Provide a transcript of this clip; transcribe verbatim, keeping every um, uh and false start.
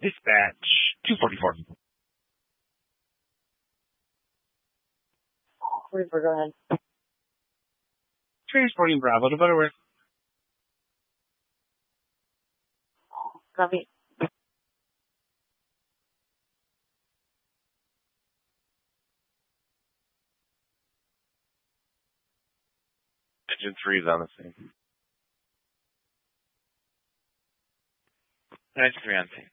Dispatch two forty-four. forty-four, go ahead. Transporting Bravo to Butterworth. Copy. Engine three is on the scene. Engine three on scene.